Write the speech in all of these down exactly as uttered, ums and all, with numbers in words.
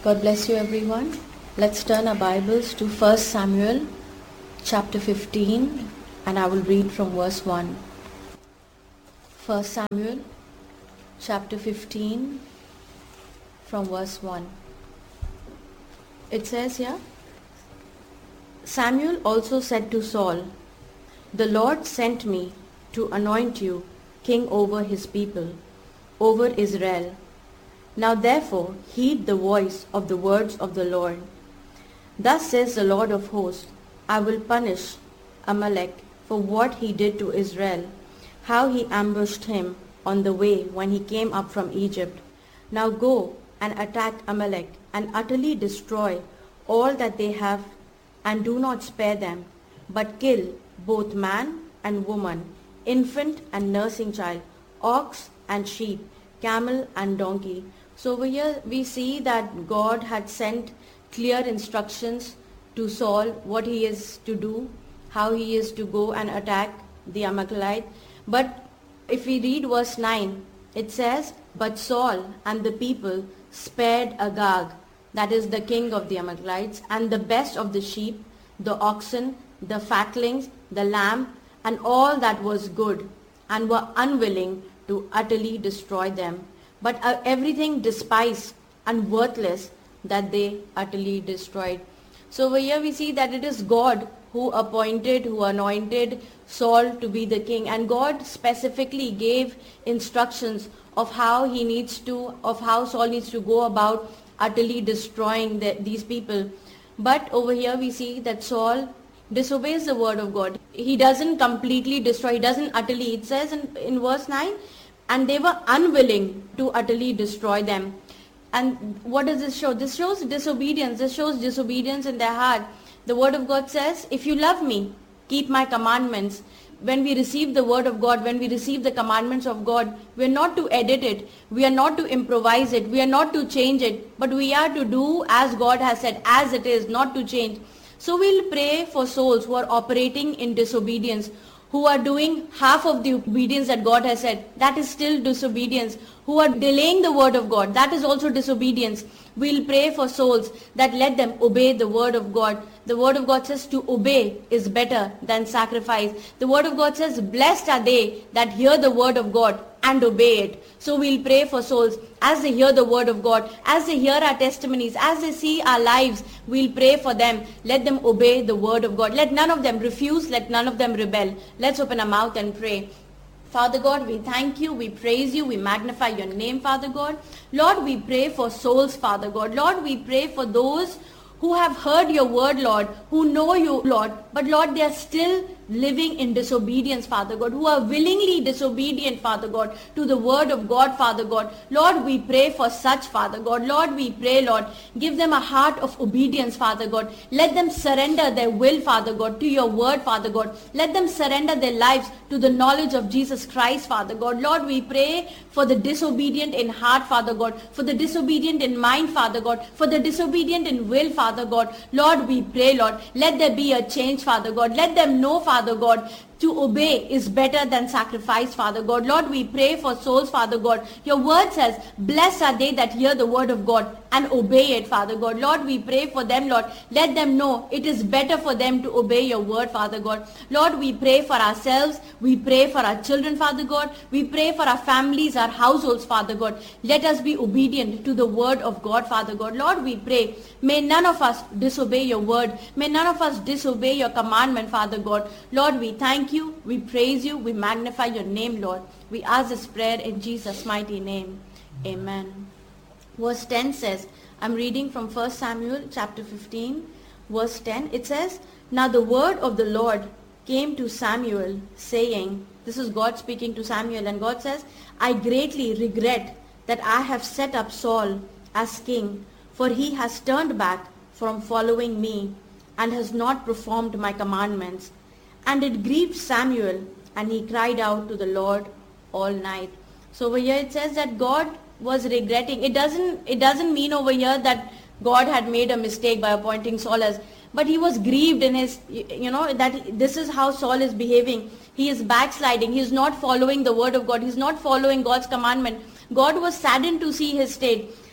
God bless you everyone. Let's turn our Bibles to First Samuel chapter fifteen and I will read from verse one. First Samuel chapter fifteen from verse one. It says here, Samuel also said to Saul, "The Lord sent me to anoint you king over his people, over Israel. Now therefore heed the voice of the words of the Lord. Thus says the Lord of hosts, I will punish Amalek for what he did to Israel, how he ambushed him on the way when he came up from Egypt. Now go and attack Amalek and utterly destroy all that they have, and do not spare them, but kill both man and woman, infant and nursing child, ox and sheep, camel and donkey." So over here we see that God had sent clear instructions to Saul what he is to do, how he is to go and attack the Amalekite. But if we read verse nine, it says, "But Saul and the people spared Agag," that is the king of the Amalekites, "and the best of the sheep, the oxen, the fatlings, the lamb, and all that was good, and were unwilling to utterly destroy them, but uh, everything despised and worthless that they utterly destroyed." So over here we see that it is God who appointed, who anointed Saul to be the king, and God specifically gave instructions of how he needs to, of how Saul needs to go about utterly destroying the, these people. But over here we see that Saul disobeys the word of God. He doesn't completely destroy, he doesn't utterly. It says in, in verse nine, "And they were unwilling to utterly destroy them." And what does this show? This shows disobedience. This shows disobedience in their heart. The word of God says, "If you love me, keep my commandments." When we receive the word of God, when we receive the commandments of God, we are not to edit it. We are not to improvise it. We are not to change it. But we are to do as God has said, as it is, not to change. So we'll pray for souls who are operating in disobedience, who are doing half of the obedience that God has said. That is still disobedience. Who are delaying the word of God. That is also disobedience. We'll pray for souls that let them obey the word of God. The word of God says to obey is better than sacrifice. The word of God says, "Blessed are they that hear the word of God and obey it." So we'll pray for souls as they hear the word of God, as they hear our testimonies, as they see our lives, we'll pray for them. Let them obey the word of God. Let none of them refuse. Let none of them rebel. Let's open our mouth and pray. Father God, we thank you, we praise you, we magnify your name, Father God. Lord, we pray for souls, Father God. Lord, we pray for those who have heard your word, Lord, who know you, Lord, but Lord, they are still living in disobedience, Father God, who are willingly disobedient, Father God, to the word of God, Father God. Lord, we pray for such, Father God. Lord, we pray, Lord, give them a heart of obedience, Father God. Let them surrender their will, Father God, to your word, Father God. Let them surrender their lives to the knowledge of Jesus Christ, Father God. Lord, we pray for the disobedient in heart, Father God, for the disobedient in mind, Father God, for the disobedient in will, Father God. Lord, we pray, Lord, let there be a change, Father God. Let them know, Father God, to obey is better than sacrifice, Father God. Lord, we pray for souls, Father God. Your word says, "Blessed are they that hear the word of God and obey it," Father God. Lord, we pray for them, Lord. Let them know it is better for them to obey your word, Father God. Lord, we pray for ourselves. We pray for our children, Father God. We pray for our families, our households, Father God. Let us be obedient to the word of God, Father God. Lord, we pray, may none of us disobey your word. May none of us disobey your commandment, Father God. Lord, we thank you, we praise you, we magnify your name, Lord. We ask this prayer in Jesus' mighty name. Amen. Verse ten says, I'm reading from First Samuel chapter fifteen, verse ten. It says, "Now the word of the Lord came to Samuel, saying," this is God speaking to Samuel, and God says, "I greatly regret that I have set up Saul as king, for he has turned back from following me and has not performed my commandments." And it grieved Samuel, and he cried out to the Lord all night. So over here it says that God was regretting. It doesn't, it doesn't mean over here that God had made a mistake by appointing Saul as, but he was grieved in his, you know, that this is how Saul is behaving. He is backsliding. He is not following the word of God. He is not following God's commandment. God was saddened to see his state.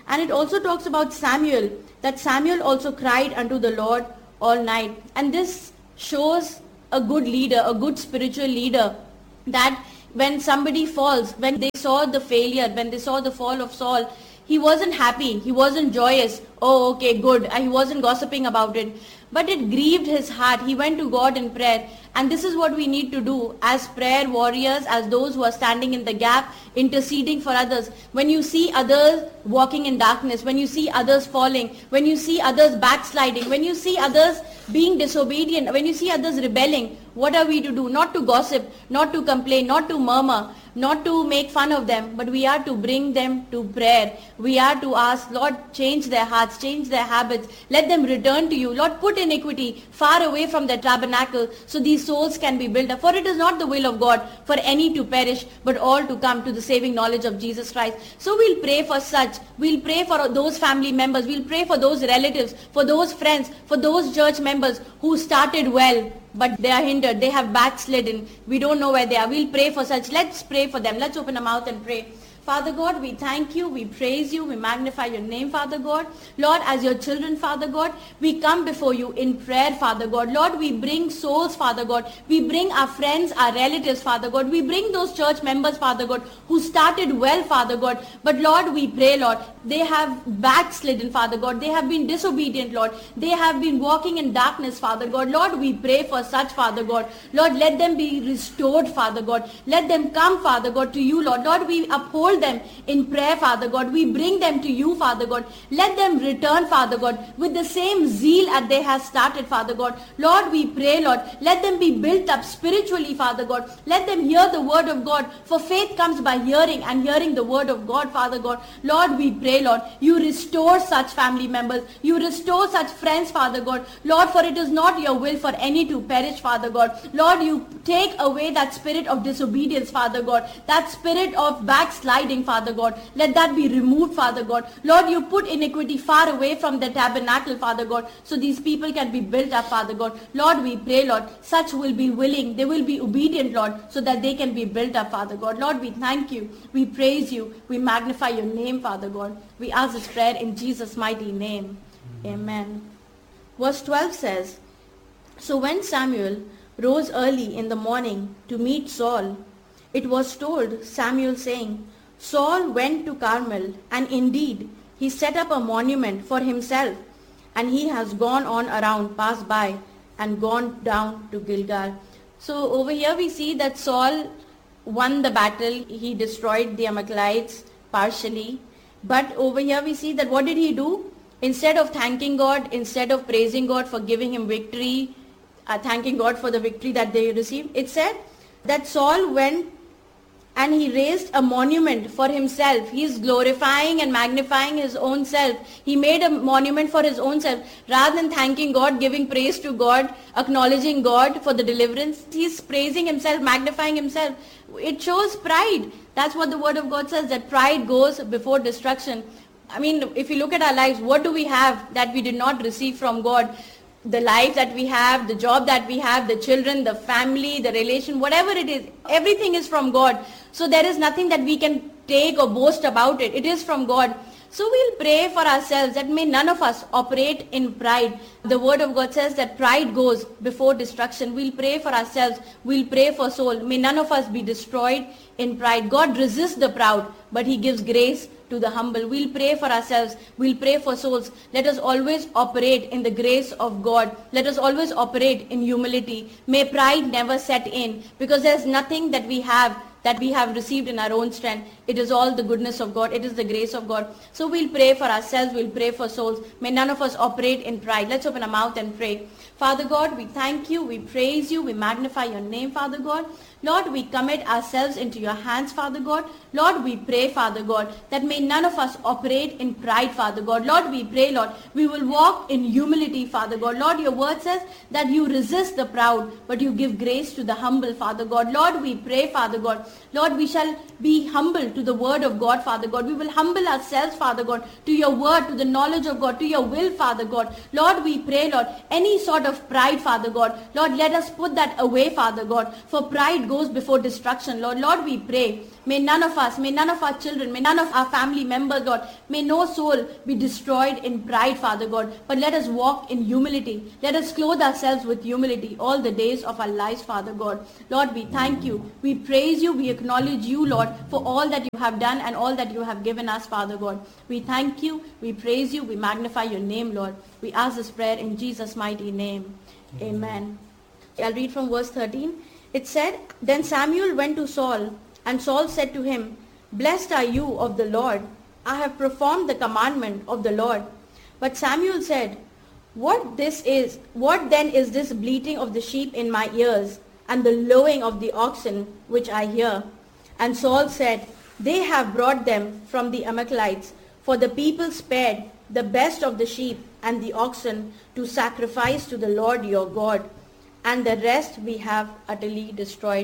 And it also talks about Samuel, that Samuel also cried unto the Lord all night. And this shows a good leader, a good spiritual leader, that when somebody falls, when they saw the failure, when they saw the fall of Saul, he wasn't happy, he wasn't joyous, oh okay, good, he wasn't gossiping about it, but it grieved his heart. He went to God in prayer. And this is what we need to do as prayer warriors, as those who are standing in the gap, interceding for others. When you see others walking in darkness, when you see others falling, when you see others backsliding, when you see others being disobedient, when you see others rebelling, what are we to do? Not to gossip, not to complain, not to murmur, not to make fun of them, but we are to bring them to prayer. We are to ask, Lord, change their hearts, change their habits, let them return to you. Lord, put iniquity far away from the tabernacle so these souls can be built up. For it is not the will of God for any to perish, but all to come to the saving knowledge of Jesus Christ. So we'll pray for such. We'll pray for those family members. We'll pray for those relatives, for those friends, for those church members who started well, but they are hindered. They have backslidden. We don't know where they are. We'll pray for such. Let's pray for them. Let's open our mouth and pray. Father God, we thank you, we praise you, we magnify your name, Father God. Lord, as your children, Father God, we come before you in prayer, Father God. Lord, we bring souls, Father God. We bring our friends, our relatives, Father God. We bring those church members, Father God, who started well, Father God. But Lord, we pray, Lord, they have backslidden, Father God. They have been disobedient, Lord. They have been walking in darkness, Father God. Lord, we pray for such, Father God. Lord, let them be restored, Father God. Let them come, Father God, to you, Lord. Lord, we uphold them in prayer, Father God. We bring them to you, Father God. Let them return, Father God, with the same zeal as they have started, Father God. Lord, we pray, Lord, let them be built up spiritually, Father God. Let them hear the word of God, for faith comes by hearing, and hearing the word of God, Father God. Lord, we pray, Lord, you restore such family members. You restore such friends, Father God. Lord, for it is not your will for any to perish, Father God. Lord, you take away that spirit of disobedience, Father God, that spirit of backsliding, Father God. Let that be removed, Father God. Lord, you put iniquity far away from the tabernacle, Father God, so these people can be built up, Father God. Lord, we pray, Lord, such will be willing, they will be obedient, Lord, so that they can be built up, Father God. Lord, we thank you, we praise you, we magnify your name, Father God. We ask this prayer in Jesus' mighty name. Amen. Verse twelve says, so when Samuel rose early in the morning to meet Saul, it was told Samuel, saying, Saul went to Carmel, and indeed he set up a monument for himself, and he has gone on around, passed by, and gone down to Gilgal. So over here we see that Saul won the battle. He destroyed the Amalekites partially. But over here we see that what did he do? Instead of thanking God, instead of praising God for giving him victory, uh, thanking God for the victory that they received, it said that Saul went and he raised a monument for himself. He is glorifying and magnifying his own self. He made a monument for his own self. Rather than thanking God, giving praise to God, acknowledging God for the deliverance, he is praising himself, magnifying himself. It shows pride. That's what the word of God says, that pride goes before destruction. I mean, if you look at our lives, what do we have that we did not receive from God? The life that we have, the job that we have, the children, the family, the relation, whatever it is, everything is from God. So there is nothing that we can take or boast about it. It is from God. So we'll pray for ourselves that may none of us operate in pride. The word of God says that pride goes before destruction. We'll pray for ourselves. We'll pray for soul. May none of us be destroyed in pride. God resists the proud, but he gives grace to the humble. We'll pray for ourselves. We'll pray for souls. Let us always operate in the grace of God. Let us always operate in humility. May pride never set in, because there's nothing that we have that we have received in our own strength. It is all the goodness of God. It is the grace of God. So we'll pray for ourselves. We'll pray for souls. May none of us operate in pride. Let's open our mouth and pray. Father God, we thank you. We praise you. We magnify your name, Father God. Lord, we commit ourselves into your hands, Father God. Lord, we pray, Father God, that may none of us operate in pride, Father God. Lord, we pray, Lord, we will walk in humility, Father God. Lord, your word says that you resist the proud, but you give grace to the humble, Father God. Lord, we pray, Father God. Lord, we shall be humble to the word of God, Father God. We will humble ourselves, Father God, to your word, to the knowledge of God, to your will, Father God. Lord, we pray, Lord, any sort of pride, Father God, Lord, let us put that away, Father God, for pride goes before destruction, Lord. Lord, we pray May none of us, may none of our children, may none of our family members, Lord, may no soul be destroyed in pride, Father God. But let us walk in humility. Let us clothe ourselves with humility all the days of our lives, Father God. Lord, we thank you. We praise you. We acknowledge you, Lord, for all that you have done and all that you have given us, Father God. We thank you. We praise you. We magnify your name, Lord. We ask this prayer in Jesus' mighty name. Amen. I'll read from verse thirteen. It said, Then Samuel went to Saul, and Saul said to him, Blessed are you of the Lord. I have performed the commandment of the Lord. But Samuel said, What this is, what then is this bleating of the sheep in my ears, and the lowing of the oxen which I hear? And Saul said, They have brought them from the Amalekites, for the people spared the best of the sheep and the oxen to sacrifice to the Lord your God, and the rest we have utterly destroyed.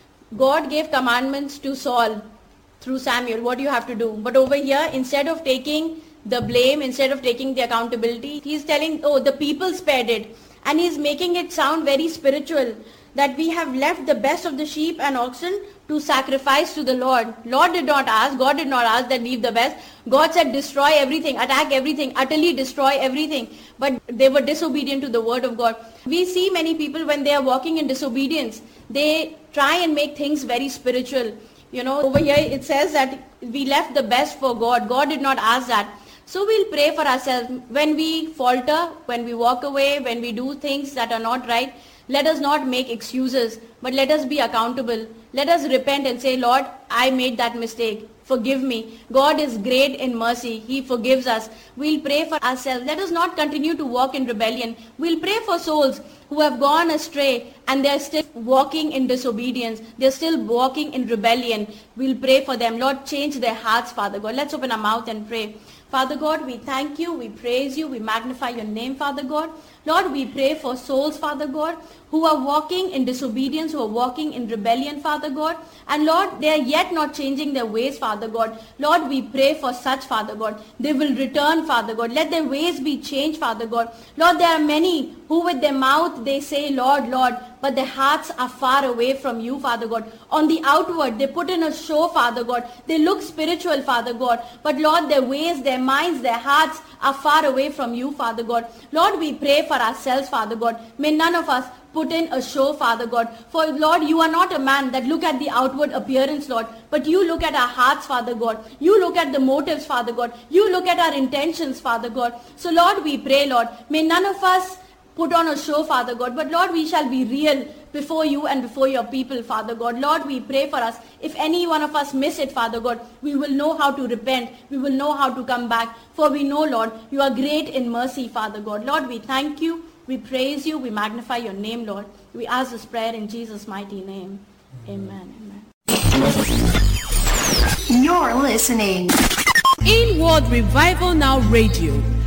God gave commandments to Saul through Samuel, what do you have to do? But over here, instead of taking the blame, instead of taking the accountability, he's telling, oh, the people spared it. And he's making it sound very spiritual, that we have left the best of the sheep and oxen to sacrifice to the Lord. Lord did not ask, God did not ask that leave the best. God said destroy everything, attack everything, utterly destroy everything. But they were disobedient to the word of God. We see many people when they are walking in disobedience, they try and make things very spiritual. You know, over here it says that we left the best for God. God did not ask that. So we'll pray for ourselves. When we falter, when we walk away, when we do things that are not right, let us not make excuses, but let us be accountable. Let us repent and say, Lord, I made that mistake. Forgive me. God is great in mercy. He forgives us. We'll pray for ourselves. Let us not continue to walk in rebellion. We'll pray for souls who have gone astray and they're still walking in disobedience. They're still walking in rebellion. We'll pray for them. Lord, change their hearts, Father God. Let's open our mouth and pray. Father God, we thank you, we praise you, we magnify your name, Father God. Lord, we pray for souls, Father God, who are walking in disobedience, who are walking in rebellion, Father God. And Lord, they are yet not changing their ways, Father God. Lord, we pray for such, Father God. They will return, Father God. Let their ways be changed, Father God. Lord, there are many who with their mouth they say, Lord, Lord, but their hearts are far away from you, Father God. On the outward, they put in a show, Father God. They look spiritual, Father God. But Lord, their ways, their minds, their hearts are far away from you, Father God. Lord, we pray for ourselves, Father God. May none of us put in a show, Father God. For Lord, you are not a man that look at the outward appearance, Lord, but you look at our hearts, Father God. You look at the motives, Father God. You look at our intentions, Father God. So Lord, we pray, Lord, may none of us put on a show, Father God, but Lord, we shall be real before you and before your people, Father God. Lord, we pray for us. If any one of us miss it, Father God, we will know how to repent. We will know how to come back. For we know, Lord, you are great in mercy, Father God. Lord, we thank you. We praise you. We magnify your name, Lord. We ask this prayer in Jesus' mighty name. Amen. Amen. You're listening. Inward Revival Now Radio.